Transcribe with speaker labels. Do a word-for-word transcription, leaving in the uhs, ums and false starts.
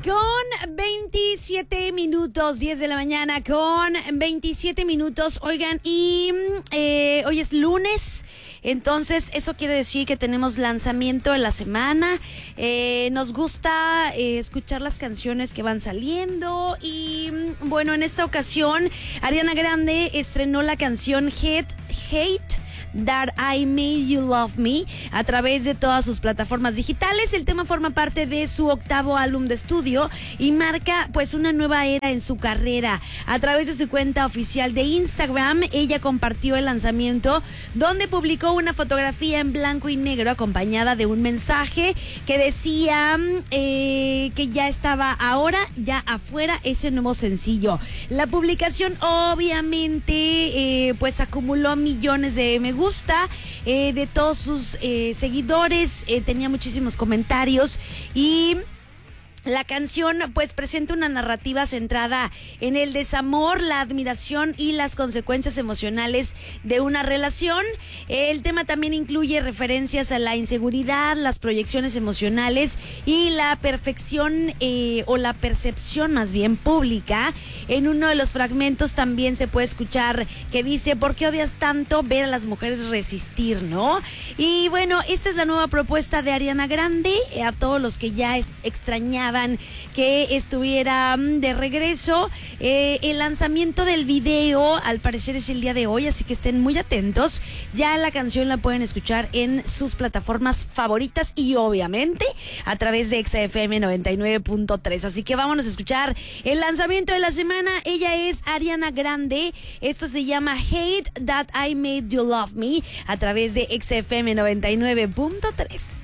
Speaker 1: Con veintisiete minutos, diez de la mañana con veintisiete minutos. Oigan, y eh, hoy es lunes, entonces eso quiere decir que tenemos lanzamiento de la semana. Eh, nos gusta eh, escuchar las canciones que van saliendo y bueno, en esta ocasión Ariana Grande estrenó la canción Hate, Hate That I Made You Love Me a través de todas sus plataformas digitales. El tema forma parte de su octavo álbum de estudio y marca pues una nueva era en su carrera. A través de su cuenta oficial de Instagram, ella compartió el lanzamiento, donde publicó una fotografía en blanco y negro acompañada de un mensaje que decía eh, que ya estaba ahora ya afuera ese nuevo sencillo. La publicación obviamente eh, pues acumuló millones de me gusta gusta eh, de todos sus eh, seguidores, eh, tenía muchísimos comentarios y la canción pues presenta una narrativa centrada en el desamor, la admiración y las consecuencias emocionales de una relación. El tema también incluye referencias a la inseguridad, las proyecciones emocionales y la perfección eh, o la percepción más bien pública. En uno de los fragmentos también se puede escuchar que dice: ¿por qué odias tanto ver a las mujeres resistir, no? Y bueno, esta es la nueva propuesta de Ariana Grande. A todos los que ya es, extrañaban que estuviera de regreso, eh, el lanzamiento del video al parecer es el día de hoy, así que estén muy atentos. Ya la canción la pueden escuchar en sus plataformas favoritas y obviamente a través de Exa F M noventa y nueve punto tres, así que vámonos a escuchar el lanzamiento de la semana. Ella es Ariana Grande, esto se llama Hate That I Made You Love Me a través de Exa F M noventa y nueve punto tres.